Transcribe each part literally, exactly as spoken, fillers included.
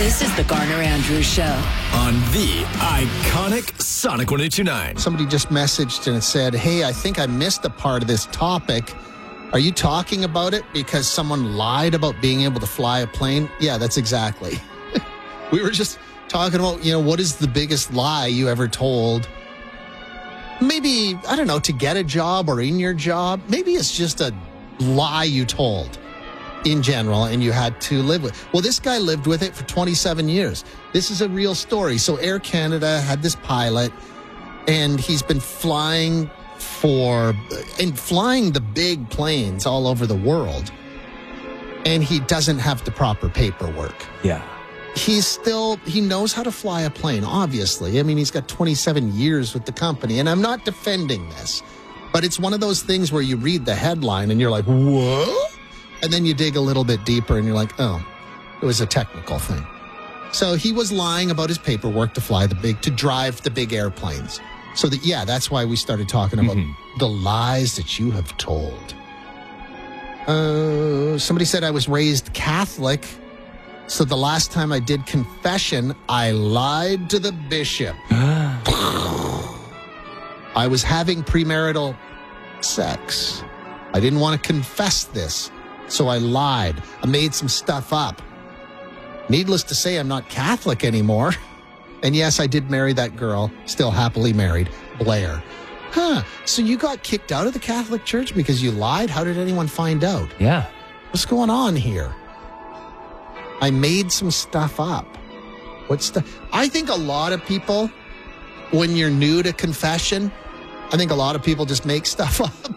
This is the Garner Andrews Show on the iconic Sonic one oh two nine. Somebody just messaged and it said, hey, I think I missed a part of this topic. Are you talking about it because someone lied about being able to fly a plane? Yeah, that's exactly. We were just talking about, you know, what is the biggest lie you ever told? Maybe, I don't know, to get a job or in your job. Maybe it's just a lie you told in general and you had to live with. Well, this guy lived with it for twenty-seven years. This is a real story. So Air Canada had this pilot and he's been flying for, and flying the big planes all over the world. And he doesn't have the proper paperwork. Yeah. He's still, he knows how to fly a plane, obviously. I mean, he's got twenty-seven years with the company. And I'm not defending this, but it's one of those things where you read the headline and you're like, what? And then you dig a little bit deeper and you're like, oh, it was a technical thing. So he was lying about his paperwork to fly the big, to drive the big airplanes. So that, yeah, that's why we started talking about mm-hmm. the lies that you have told. Uh, somebody said I was raised Catholic. So the last time I did confession, I lied to the bishop. I was having premarital sex. I didn't want to confess this, so I lied. I made some stuff up. Needless to say, I'm not Catholic anymore. And yes, I did marry that girl, still happily married, Blair. Huh, so you got kicked out of the Catholic Church because you lied? How did anyone find out? Yeah. What's going on here? I made some stuff up. What's the... I think a lot of people, when you're new to confession, I think a lot of people just make stuff up.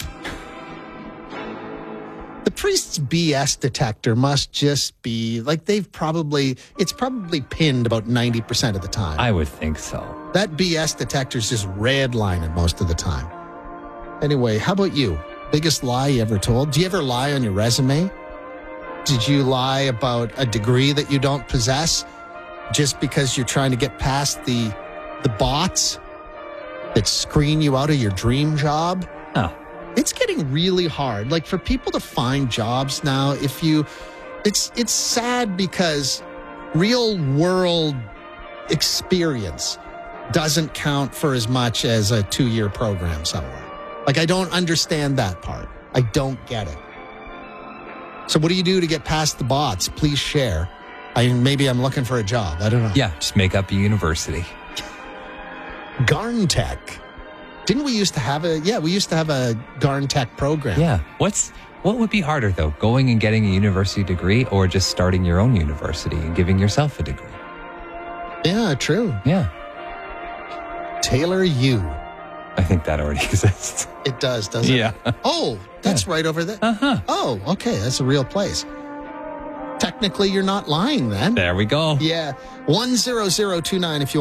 The priest's B S detector must just be, like, they've probably... It's probably pinned about ninety percent of the time. I would think so. That B S detector's just redlining most of the time. Anyway, how about you? Biggest lie you ever told? Do you ever lie on your resume? Did you lie about a degree that you don't possess just because you're trying to get past the the bots that screen you out of your dream job? Oh. It's getting really hard. Like, for people to find jobs now, if you... It's, it's sad because real world experience doesn't count for as much as a two-year program somewhere. Like, I don't understand that part. I don't get it. So what do you do to get past the bots? Please share. I maybe I'm looking for a job. I don't know. Yeah, just make up a university. Garntech. Didn't we used to have a, yeah, we used to have a Garntech program. Yeah. What's, what would be harder, though? Going and getting a university degree or just starting your own university and giving yourself a degree? Yeah, true. Yeah. Taylor U. I think that already exists. It does, doesn't yeah. it? Oh, that's yeah. right over there. Uh-huh. Oh, okay. That's a real place. Technically, you're not lying then. There we go. Yeah. one zero zero two nine if you